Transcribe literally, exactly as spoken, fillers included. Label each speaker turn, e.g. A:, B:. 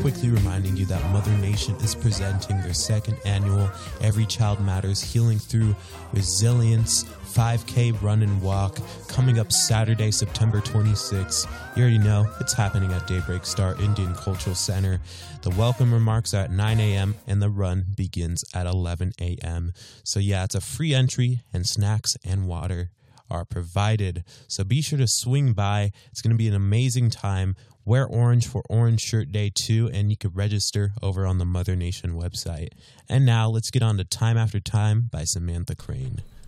A: Quickly reminding you that Mother Nation is presenting their second annual Every Child Matters Healing Through Resilience five K Run and Walk coming up Saturday, September twenty-sixth. You already know it's happening at Daybreak Star Indian Cultural Center. The welcome remarks are at nine a.m. and the run begins at eleven a.m. So yeah, it's a free entry and snacks and water are provided. So be sure to swing by. It's going to be an amazing time. Wear orange for Orange Shirt Day too, and you can register over on the Mother Nation website. And now let's get on to Time After Time by Samantha Crane.